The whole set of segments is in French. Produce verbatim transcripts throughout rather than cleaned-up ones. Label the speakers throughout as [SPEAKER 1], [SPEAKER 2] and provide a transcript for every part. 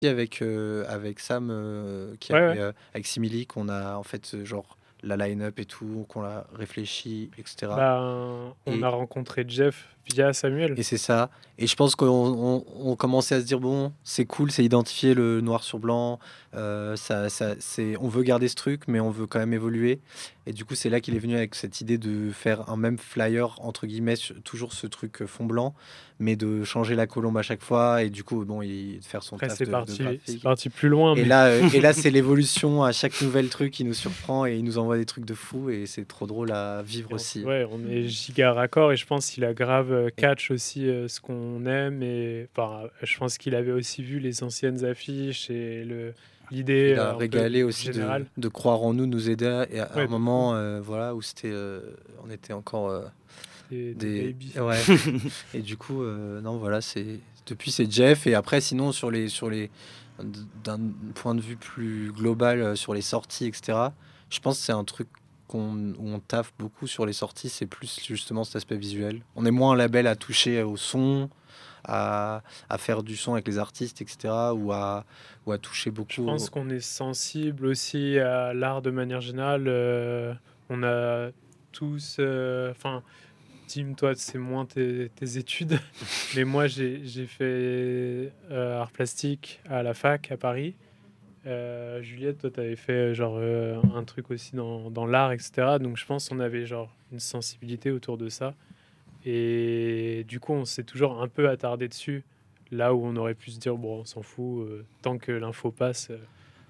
[SPEAKER 1] Et avec, heu, avec Sam, heu, qui
[SPEAKER 2] Ouais,
[SPEAKER 1] avait,
[SPEAKER 2] ouais.
[SPEAKER 1] heu, avec Simili qu'on a en fait, heu, genre la line-up et tout, qu'on l'a réfléchi et cetera
[SPEAKER 2] Ben, on
[SPEAKER 1] et
[SPEAKER 2] a rencontré Jeff via Samuel.
[SPEAKER 1] et c'est ça et je pense qu'on on on commençait à se dire: «Bon, c'est cool, c'est identifié le noir sur blanc, heu, ça ça c'est on veut garder ce truc, mais on veut quand même évoluer» et du coup, c'est là qu'il est venu avec cette idée de faire un même «flyer» entre guillemets, sur toujours ce truc, heu, fond blanc, mais de changer la colombe à chaque fois et du coup, bon, il de faire son
[SPEAKER 2] Après
[SPEAKER 1] taf
[SPEAKER 2] c'est
[SPEAKER 1] de de
[SPEAKER 2] parti c'est
[SPEAKER 1] graphique
[SPEAKER 2] parti plus loin,
[SPEAKER 1] et
[SPEAKER 2] mais
[SPEAKER 1] là, heu et là, c'est l'évolution à chaque nouvel truc, il nous surprend et il nous envoie des trucs de fou et c'est trop drôle à vivre
[SPEAKER 2] et on s
[SPEAKER 1] aussi
[SPEAKER 2] ouais, on est giga raccord et je pense qu'il a grave, heu,
[SPEAKER 1] et
[SPEAKER 2] catch aussi, heu, ce qu'on aime et enfin, je pense qu'il avait aussi vu les anciennes affiches et le l'idée,
[SPEAKER 1] il
[SPEAKER 2] heu,
[SPEAKER 1] a
[SPEAKER 2] un peu
[SPEAKER 1] régalé aussi de
[SPEAKER 2] générale.
[SPEAKER 1] de croire en nous, nous aider à et à un
[SPEAKER 2] Ouais, de fou,
[SPEAKER 1] moment, heu, voilà, où c'était, heu, on était encore, heu,
[SPEAKER 2] des des
[SPEAKER 1] des
[SPEAKER 2] baby.
[SPEAKER 1] ouais et du coup, heu, non, voilà, c'est depuis, c'est Jeff et après sinon sur les sur les d d'un point de vue plus global, heu, sur les sorties et cetera, je pense que c'est un truc qu'on où on taffe beaucoup sur les sorties, c'est plus justement cet aspect visuel. On est moins un label à toucher au son, à à faire du son avec les artistes et cetera ou à ou à toucher
[SPEAKER 2] Je
[SPEAKER 1] beaucoup
[SPEAKER 2] pense qu'on est sensible aussi à l'art de manière générale, heu, on a tous, heu, enfin, Tim, toi, c'est moins tes tes études, mais moi, j'ai j'ai fait, heu, arts plastiques à la fac à Paris. Heu, Juliette, toi, tu avais fait, genre, heu, un truc aussi dans dans l'art et cetera, donc je pense qu'on avait, genre, une sensibilité autour de ça et du coup, on s'est toujours un peu attardé dessus, là où on aurait pu se dire: «Bon, on s'en fout, heu, tant que l'info passe», heu,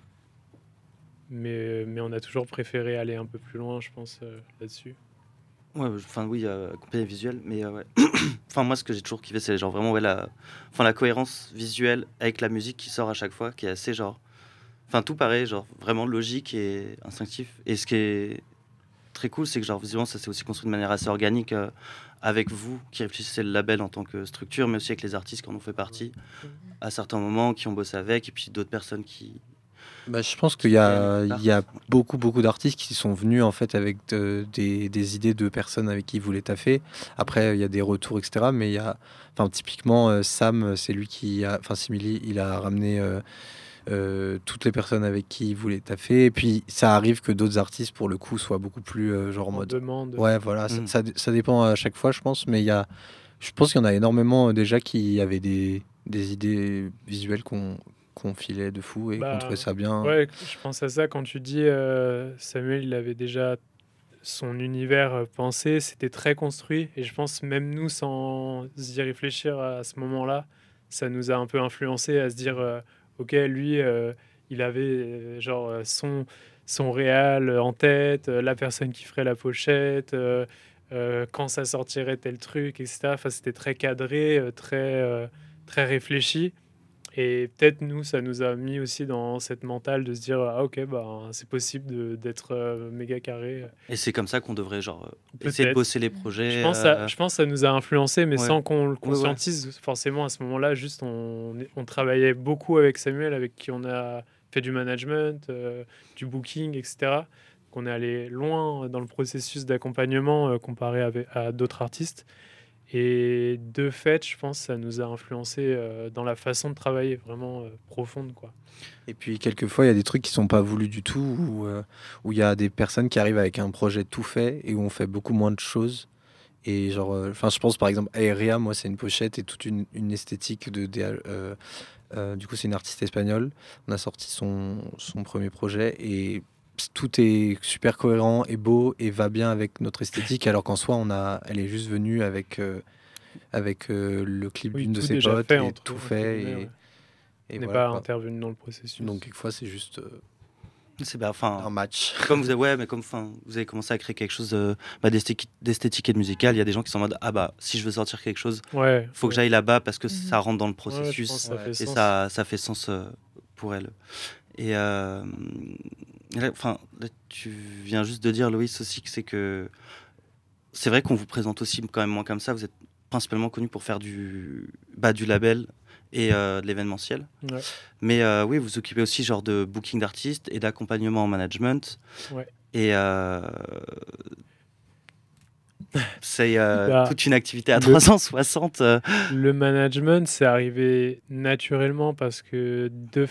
[SPEAKER 2] mais mais on a toujours préféré aller un peu plus loin, je pense, heu, là-dessus.
[SPEAKER 3] Ouais, ouais, enfin oui, heu, compagnie visuelle, mais heu, ouais. Enfin moi, ce que j'ai toujours kiffé, c'est genre vraiment, ouais, la enfin la cohérence visuelle avec la musique qui sort à chaque fois, qui est assez genre enfin tout paraît genre vraiment logique et instinctif et ce qui est très cool, c'est que genre visiblement ça s'est aussi construit de manière assez organique, heu, avec vous qui réfléchissez le label en tant que structure, mais aussi avec les artistes qui en ont fait partie à certains moments, qui ont bossé avec et puis d'autres personnes qui
[SPEAKER 1] Bah, je pense qu'il
[SPEAKER 3] qui
[SPEAKER 1] y
[SPEAKER 3] viennent et qui
[SPEAKER 1] a il y
[SPEAKER 3] partent.
[SPEAKER 1] a beaucoup, beaucoup d'artistes qui sont venus, en fait, avec de des des idées de personnes avec qui ils voulaient taffer. Après, il y a des retours et cetera, mais il y a enfin, typiquement, heu, Sam, c'est lui qui a enfin, Simili, il a ramené, heu heu, toutes les personnes avec qui il voulait taffer et puis ça arrive que d'autres artistes, pour le coup, soient beaucoup plus, heu, genre en
[SPEAKER 2] En
[SPEAKER 1] mode
[SPEAKER 2] demande,
[SPEAKER 1] ouais, voilà, ça
[SPEAKER 3] Mmh.
[SPEAKER 1] ça dé ça dépend à chaque fois, je pense, mais il y a je pense qu'il y en a énormément, heu, déjà qui avaient des des idées visuelles qu'on qu'on filait de fou et qu'on trouvait
[SPEAKER 2] bah,
[SPEAKER 1] ça bien.
[SPEAKER 2] ouais, je pense à ça quand tu dis, heu, Samuel, il avait déjà son univers, heu, pensé, c'était très construit et je pense même nous, sans y réfléchir à ce moment-là, ça nous a un peu influencé à se dire, heu: «OK, lui, heu, il avait, heu, genre, heu, son son réal, heu, en tête, heu, la personne qui ferait la pochette, heu heu, quand ça sortirait tel truc et cetera». Enfin, c'était très cadré, heu, très, heu, très réfléchi. Et peut-être nous, ça nous a mis aussi dans cette mentale de se dire: «Ah OK, ben, c'est possible de d'être, heu, méga carré».
[SPEAKER 3] Et c'est comme ça qu'on devrait genre, heu, essayer de
[SPEAKER 2] Peut-être.
[SPEAKER 3] bosser les
[SPEAKER 2] Je
[SPEAKER 3] projets,
[SPEAKER 2] pense ça
[SPEAKER 3] heu,
[SPEAKER 2] je pense ça nous a influencé, mais
[SPEAKER 3] ouais.
[SPEAKER 2] sans qu'on le
[SPEAKER 3] Ouais, ouais.
[SPEAKER 2] conscientise forcément à ce moment-là. Juste on est on travaillait beaucoup avec Samuel, avec qui on a fait du management, heu, du booking et cetera. Donc on est allé loin dans le processus d'accompagnement, heu, comparé ave à d'autres artistes et de fait, je pense, ça nous a influencé, heu, dans la façon de travailler vraiment, heu, profonde, quoi.
[SPEAKER 1] Et puis quelquefois, il y a des trucs qui sont pas voulus du tout, où, heu, où il y a des personnes qui arrivent avec un projet tout fait et où on fait beaucoup moins de choses. Et genre, heu, enfin, je pense par exemple Aérea, moi, c'est une pochette et toute une une esthétique de des heu heu, du coup, c'est une artiste espagnole. On a sorti son son premier projet et ps tout est super cohérent et beau et va bien avec notre esthétique, alors qu'en soi, on a elle est juste venue avec, heu, avec, heu, le clip
[SPEAKER 2] Oui,
[SPEAKER 1] d'une de
[SPEAKER 2] tout
[SPEAKER 1] ses
[SPEAKER 2] déjà
[SPEAKER 1] potes
[SPEAKER 2] fait
[SPEAKER 1] et
[SPEAKER 2] entre
[SPEAKER 1] tout
[SPEAKER 2] entre
[SPEAKER 1] fait
[SPEAKER 2] guillemets, ouais.
[SPEAKER 1] et et
[SPEAKER 2] On n'est
[SPEAKER 1] voilà
[SPEAKER 2] pas
[SPEAKER 1] quoi.
[SPEAKER 2] intervenu dans le
[SPEAKER 1] Donc
[SPEAKER 2] processus.
[SPEAKER 1] quelquefois, c'est juste, heu,
[SPEAKER 3] C'est bah, enfin,
[SPEAKER 1] un match.
[SPEAKER 3] comme vous avez ouais, mais comme enfin, vous avez commencé à créer quelque chose, heu, bah, d'esthéqui d'esthétique et de musical, il y a des gens qui sont en mode: «Ah bah, si je veux sortir quelque chose,
[SPEAKER 2] Ouais,
[SPEAKER 3] faut que
[SPEAKER 2] ouais.
[SPEAKER 3] j'aille là-bas parce que ça
[SPEAKER 4] Mmh.
[SPEAKER 3] rentre dans le
[SPEAKER 2] Ouais, ouais, je pense que
[SPEAKER 3] processus
[SPEAKER 2] ça
[SPEAKER 1] Ouais.
[SPEAKER 2] fait
[SPEAKER 3] et
[SPEAKER 2] sens.
[SPEAKER 3] ça ça fait sens, heu, pour elle». Et hem, là enfin, là, tu viens juste de dire, Loïs, aussi, que c'est que c'est vrai qu'on vous présente aussi quand même moins comme ça. Vous êtes principalement connu pour faire du bah, du label et heu, de l'événementiel.
[SPEAKER 2] Ouais,
[SPEAKER 3] Mais heu, oui, vous vous occupez aussi genre de booking d'artistes et d'accompagnement en management
[SPEAKER 2] ouais.
[SPEAKER 3] et heu c'est euh,
[SPEAKER 2] Bah,
[SPEAKER 3] toute une activité à
[SPEAKER 2] le-
[SPEAKER 3] trois cent soixante. euh,
[SPEAKER 2] Le management, c'est arrivé naturellement parce que deux